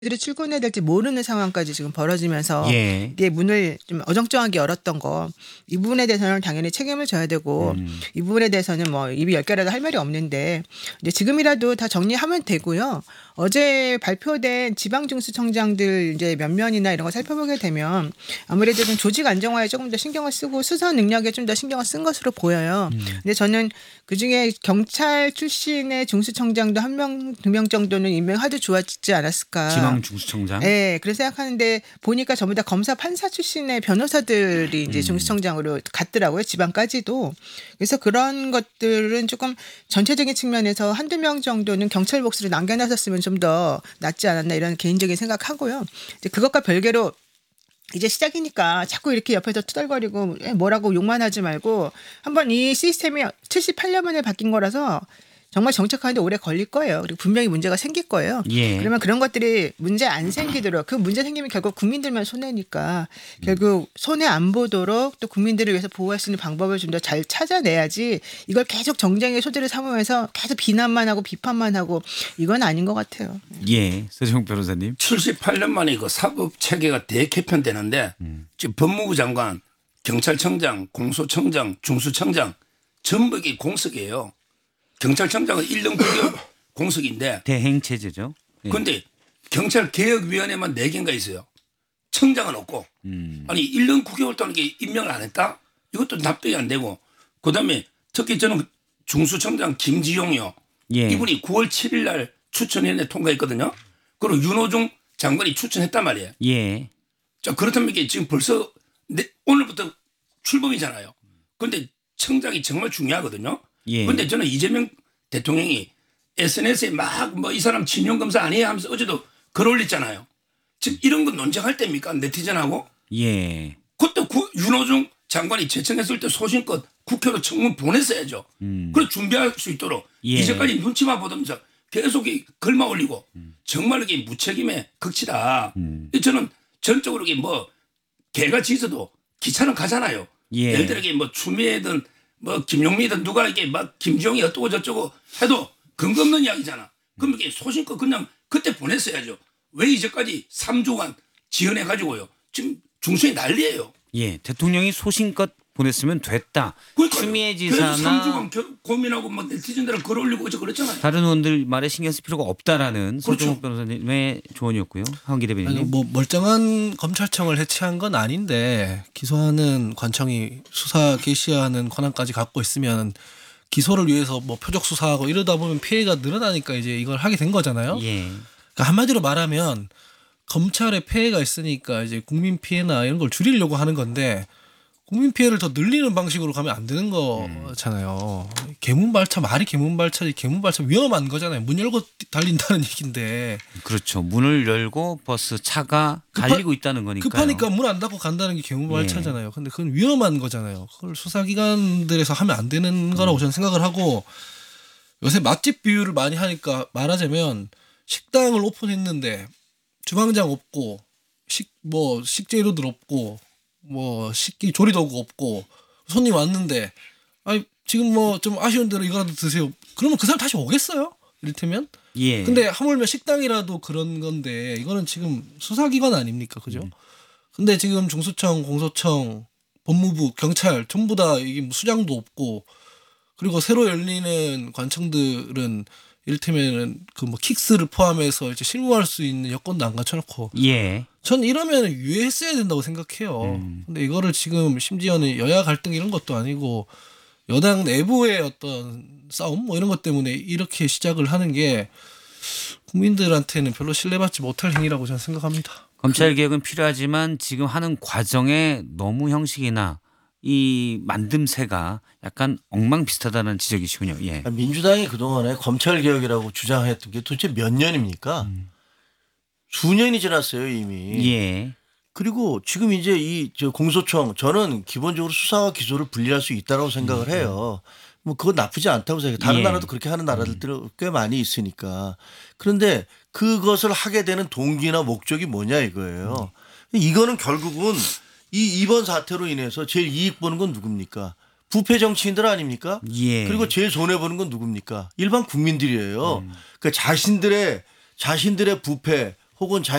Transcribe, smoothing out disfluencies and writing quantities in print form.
들이 출근해야 될지 모르는 상황까지 지금 벌어지면서 예. 이게 문을 좀 어정쩡하게 열었던 거 이 부분에 대해서는 당연히 책임을 져야 되고 이 부분에 대해서는 뭐 입이 10개라도 할 말이 없는데 이제 지금이라도 다 정리하면 되고요. 어제 발표된 지방중수청장들 이제 면면이나 이런 거 살펴보게 되면 아무래도 좀 조직 안정화에 조금 더 신경을 쓰고 수사 능력에 좀 더 신경을 쓴 것으로 보여요. 근데 저는 그중에 경찰 출신의 중수청장도 한 명, 두 명 정도는 임명하도 좋았지 않았을까. 지방 중수청장. 네, 그런 생각하는데 보니까 전부 다 검사 판사 출신의 변호사들이 이제 중수청장으로 갔더라고요. 지방까지도. 그래서 그런 것들은 조금 전체적인 측면에서 한두 명 정도는 경찰 몫으로 남겨놨었으면 좀 더 낫지 않았나 이런 개인적인 생각하고요. 이제 그것과 별개로 이제 시작이니까 자꾸 이렇게 옆에서 투덜거리고 뭐라고 욕만 하지 말고 한번 이 시스템이 78년 만에 바뀐 거라서 정말 정착하는데 오래 걸릴 거예요. 그리고 분명히 문제가 생길 거예요. 예. 그러면 그런 것들이 문제 안 생기도록 그 문제 생기면 결국 국민들만 손해니까 결국 손해 안 보도록 또 국민들을 위해서 보호할 수 있는 방법을 좀 더 잘 찾아내야지 이걸 계속 정쟁의 소재를 삼으면서 계속 비난만 하고 비판만 하고 이건 아닌 것 같아요. 예. 서정욱 변호사님. 78년 만에 그 사법 체계가 대개편되는데 지금 법무부 장관, 경찰청장, 공소청장, 중수청장 전부 이게 공석이에요. 경찰청장은 1년 9개월 공석인데 대행 체제죠. 예. 그런데 경찰개혁위원회만 4개인가 있어요. 청장은 없고 아니 1년 9개월 동안 이게 임명을 안 했다? 이것도 납득이 안 되고 그다음에 특히 저는 중수청장 김지용이요. 예. 이분이 9월 7일 날 추천위원회 통과했거든요. 그리고 윤호중 장관이 추천했단 말이에요. 예. 자, 그렇다면 이게 지금 벌써 오늘부터 출범이잖아요. 그런데 청장이 정말 중요하거든요. 예. 그런데 저는 이재명 대통령이 SNS에 막 뭐 이 사람 진용검사 아니에요 하면서 어제도 글 올렸잖아요. 지금 이런 건 논쟁할 때입니까? 네티즌하고? 예. 그때 윤호중 장관이 제청했을 때 소신껏 국회로 청문 보냈어야죠. 그래 준비할 수 있도록 예. 이제까지 눈치만 보면서 계속 글만 올리고 정말 이게 무책임의 극치다. 저는 전적으로 이게 뭐 개가 짖어도 기차는 가잖아요. 예. 예를 들어 이게 뭐 추미애든 뭐 김용민이든 누가 이게 막 김지영이 어쩌고 저쩌고 해도 근거 없는 이야기잖아. 그럼 이게 소신껏 그냥 그때 보냈어야죠. 왜 이제까지 3주간 지연해 가지고요. 지금 중수에 난리예요. 예. 대통령이 소신껏 보냈으면 됐다. 그러니까요. 추미애 그래서 지사나 3주간 고민하고 막 네티즌들은 글 올리고 어쩌고 그랬잖아요. 다른 의원들 말에 신경 쓸 필요가 없다라는 그렇죠. 서정욱 변호사님의 조언이었고요. 황기 아니, 대변인님. 뭐 멀쩡한 검찰청을 해체한 건 아닌데 기소하는 관청이 수사 개시하는 권한까지 갖고 있으면 기소를 위해서 뭐 표적 수사하고 이러다 보면 피해가 늘어나니까 이제 이걸 하게 된 거잖아요. 예. 그러니까 한마디로 말하면 검찰에 폐해가 있으니까 이제 국민 피해나 이런 걸 줄이려고 하는 건데 국민 피해를 더 늘리는 방식으로 가면 안 되는 거잖아요. 개문발차 말이 개문발차지 개문발차 위험한 거잖아요. 문 열고 달린다는 얘기인데. 그렇죠. 문을 열고 버스 차가 달리고 있다는 거니까요. 급하니까 문 안 닫고 간다는 게 개문발차잖아요. 근데 그건 위험한 거잖아요. 그걸 수사기관들에서 하면 안 되는 거라고 저는 생각을 하고 요새 맛집 비유를 많이 하니까 말하자면 식당을 오픈했는데 주방장 없고 식재료들 없고 뭐 식기 조리도구 없고 손님 왔는데 아니 지금 뭐 좀 아쉬운 대로 이거라도 드세요. 그러면 그 사람 다시 오겠어요? 이를테면. 예. 근데 하물며 식당이라도 그런 건데 이거는 지금 수사기관 아닙니까, 그죠? 근데 지금 중수청, 공소청, 법무부, 경찰 전부 다 이게 뭐 수장도 없고 그리고 새로 열리는 관청들은 이를테면은 그 뭐 킥스를 포함해서 이제 실무할 수 있는 여건도 안 갖춰놓고. 예. 전 이러면 유예했어야 된다고 생각해요. 근데 이거를 지금 심지어는 여야 갈등 이런 것도 아니고 여당 내부의 어떤 싸움 뭐 이런 것 때문에 이렇게 시작을 하는 게 국민들한테는 별로 신뢰받지 못할 행위라고 저는 생각합니다. 검찰 개혁은 필요하지만 지금 하는 과정에 너무 형식이나 이 만듦새가 약간 엉망비슷하다는 지적이시군요. 예. 민주당이 그동안에 검찰개혁이라고 주장했던 게 도대체 몇 년입니까? 수년이 지났어요 이미. 예. 그리고 지금 이제 저 공소청 저는 기본적으로 수사와 기소를 분리할 수 있다고 생각을 해요. 뭐 그건 나쁘지 않다고 생각해요. 다른 예. 나라도 그렇게 하는 나라들도 꽤 많이 있으니까. 그런데 그것을 하게 되는 동기나 목적이 뭐냐 이거예요. 이거는 결국은 이번 사태로 인해서 제일 이익 보는 건 누굽니까? 부패 정치인들 아닙니까? 예. 그리고 제일 손해 보는 건 누굽니까? 일반 국민들이에요. 그러니까 자신들의 부패 혹은